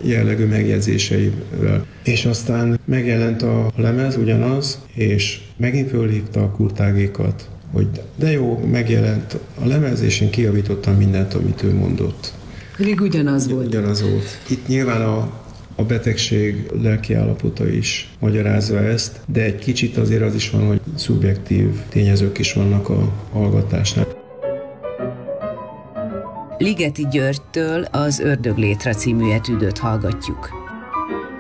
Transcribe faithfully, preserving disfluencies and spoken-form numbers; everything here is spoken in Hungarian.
jellegű megjegyzéseivel. És aztán megjelent a lemez ugyanaz, és megint fölhívta a kurtágékat, hogy de jó, megjelent a lemez, és én kijavítottam mindent, amit ő mondott. Pedig ugyanaz volt. Ugyanaz volt. Itt nyilván a A betegség lelki állapota is magyarázza ezt, de egy kicsit azért az is van, hogy szubjektív tényezők is vannak a hallgatásnál. Ligeti Györgytől az Ördöglétre című etüdöt hallgatjuk.